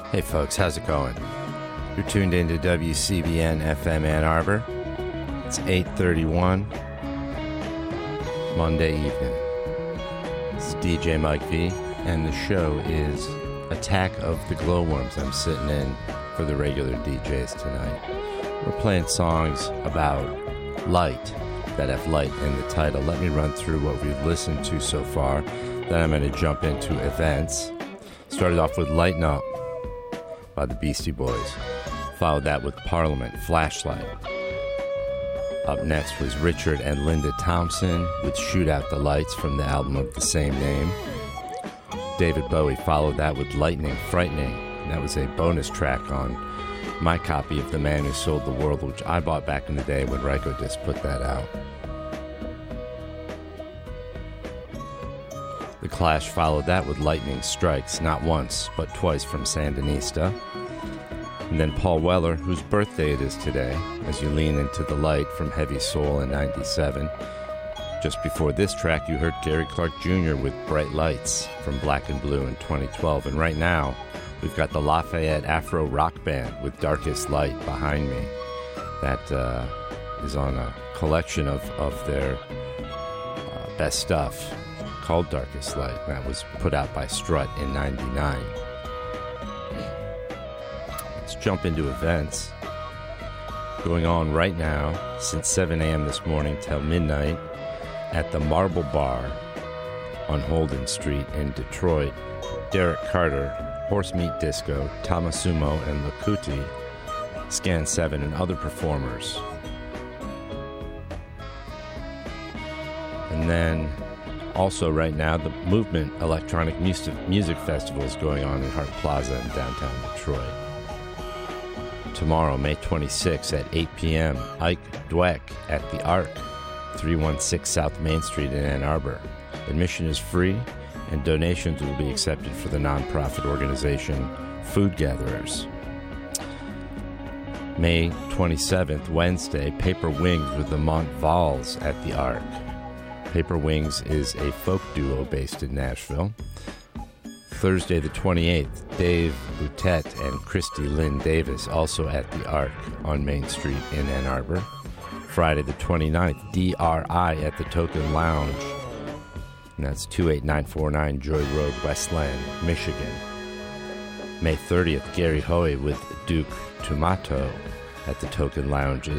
Hey folks, how's it going? You're tuned into WCBN FM Ann Arbor. It's 8:31 Monday evening. This is DJ Mike V, and the show is Attack of the Glowworms. I'm sitting in for the regular DJs tonight. We're playing songs about light that have light in the title. Let me run through what we've listened to so far. Then I'm going to jump into events. Started off with Lighten Up by the Beastie Boys. Followed that with Parliament, Flashlight. Up next was Richard and Linda Thompson with Shoot Out the Lights from the album of the same name. David Bowie followed that with Lightning, Frightening. And that was a bonus track on my copy of The Man Who Sold the World, which I bought back in the day when Rykodisc put that out. The Clash followed that with Lightning Strikes, not once, but twice from Sandinista. And then Paul Weller, whose birthday it is today, as you lean into the light from Heavy Soul in 97. Just before this track, you heard Gary Clark Jr. with Bright Lights from Black and Blue in 2012. And right now, we've got the Lafayette Afro Rock Band with Darkest Light behind me. That is on a collection of their best stuff called Darkest Light. That was put out by Strut in 99. Let's jump into events going on right now since 7 a.m. this morning till midnight at the Marble Bar on Holden Street in Detroit. Derek Carter, Horse Meat Disco, Tamasumo, and Lakuti, Scan 7, and other performers. And then also right now, the Movement Electronic Music Festival is going on in Hart Plaza in downtown Detroit. Tomorrow, May 26th at 8 p.m., Ike Dweck at the Arc, 316 South Main Street in Ann Arbor. Admission is free, and donations will be accepted for the nonprofit organization Food Gatherers. May 27th, Wednesday, Paper Wings with the Montvals at the Arc. Paper Wings is a folk duo based in Nashville. Thursday the 28th, Dave Boutet and Christy Lynn Davis, also at the Arc on Main Street in Ann Arbor. Friday the 29th, DRI at the Token Lounge. And that's 28949 Joy Road, Westland, Michigan. May 30th, Gary Hoey with Duke Tomato at the Token Lounge